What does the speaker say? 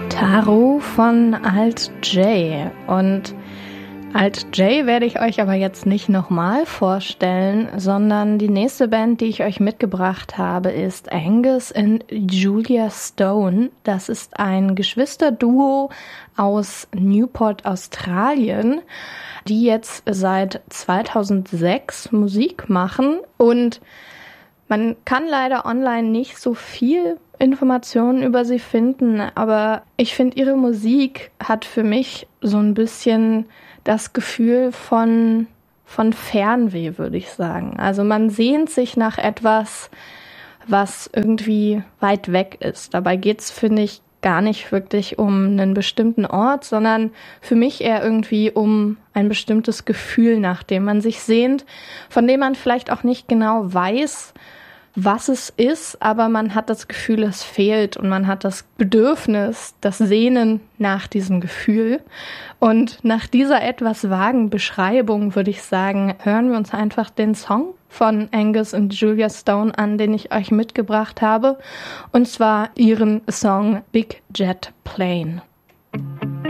Taro von Alt J. Und Alt J werde ich euch aber jetzt nicht nochmal vorstellen, sondern die nächste Band, die ich euch mitgebracht habe, ist Angus and Julia Stone. Das ist ein Geschwisterduo aus Newport, Australien, die jetzt seit 2006 Musik machen. Und man kann leider online nicht so viel Informationen über sie finden, aber ich finde, ihre Musik hat für mich so ein bisschen das Gefühl von Fernweh, würde ich sagen. Also man sehnt sich nach etwas, was irgendwie weit weg ist. Dabei geht's, finde ich, gar nicht wirklich um einen bestimmten Ort, sondern für mich eher irgendwie um ein bestimmtes Gefühl, nach dem man sich sehnt, von dem man vielleicht auch nicht genau weiß, was es ist, aber man hat das Gefühl, es fehlt und man hat das Bedürfnis, das Sehnen nach diesem Gefühl. Und nach dieser etwas vagen Beschreibung würde ich sagen, hören wir uns einfach den Song von Angus und Julia Stone an, den ich euch mitgebracht habe, und zwar ihren Song Big Jet Plane.